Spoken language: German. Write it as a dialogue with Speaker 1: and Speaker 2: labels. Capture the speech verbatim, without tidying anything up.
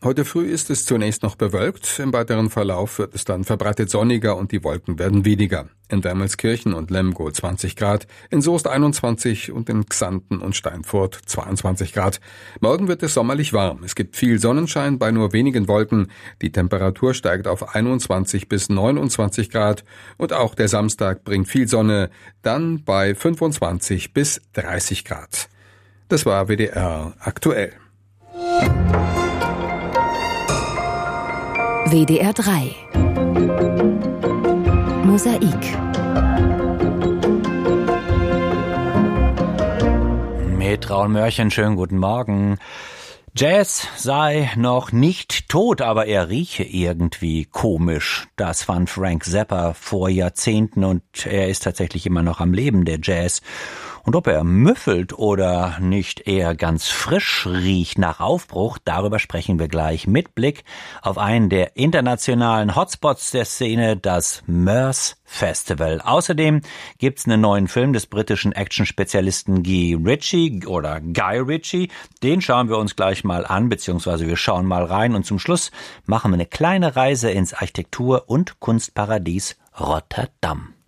Speaker 1: Heute früh ist es zunächst noch bewölkt, im weiteren Verlauf wird es dann verbreitet sonniger und die Wolken werden weniger. In Wermelskirchen und Lemgo zwanzig Grad, in Soest einundzwanzig und in Xanten und Steinfurt zweiundzwanzig Grad. Morgen wird es sommerlich warm, es gibt viel Sonnenschein bei nur wenigen Wolken, die Temperatur steigt auf einundzwanzig bis neunundzwanzig Grad und auch der Samstag bringt viel Sonne, dann bei fünfundzwanzig bis dreißig Grad. Das war W D R aktuell.
Speaker 2: W D R drei Mosaik
Speaker 3: Mit Raul Mörchen, schönen guten Morgen. Jazz sei noch nicht tot, aber er rieche irgendwie komisch. Das fand Frank Zappa vor Jahrzehnten und er ist tatsächlich immer noch am Leben, der Jazz. Und ob er müffelt oder nicht eher ganz frisch riecht nach Aufbruch, darüber sprechen wir gleich mit Blick auf einen der internationalen Hotspots der Szene, das Murs Festival. Außerdem gibt's einen neuen Film des britischen Action-Spezialisten Guy Ritchie oder Guy Ritchie. Den schauen wir uns gleich mal an, beziehungsweise wir schauen mal rein. Und zum Schluss machen wir eine kleine Reise ins Architektur- und Kunstparadies Rotterdam.